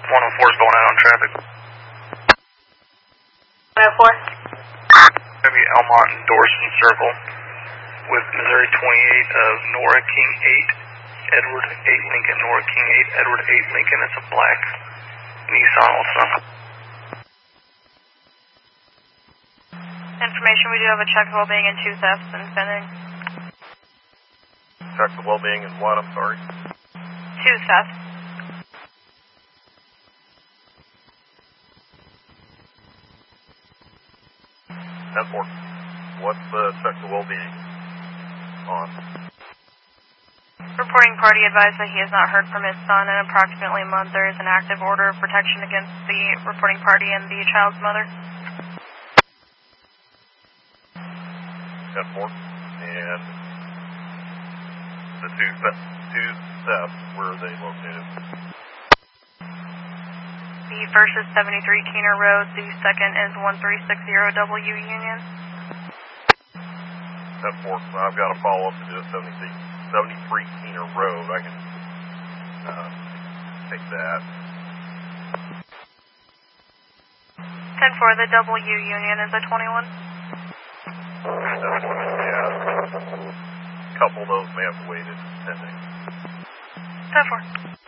104 is going out on traffic. 104? Maybe Elmont and Dorson Circle with Missouri 28 of Nora King 8, Edward 8 Lincoln, Nora King 8, Edward 8 Lincoln. It's a black Nissan also. Information, we do have a check of well-being and 2 thefts and pending. Check the well-being and what, I'm sorry? 2 thefts. N4. What's the check the well-being on? Reporting party advised that he has not heard from his son in approximately a month. There is an active order of protection against the reporting party and the child's mother. N4. And the two thefts, where are they located? The first is 73 Keener Road. The second is 1360W Union. N4. I've got a follow-up to do at 73 Keener Road. I can take that. 10-4, the W Union is a 21. Yeah. A couple of those may have waited pending. 10-4.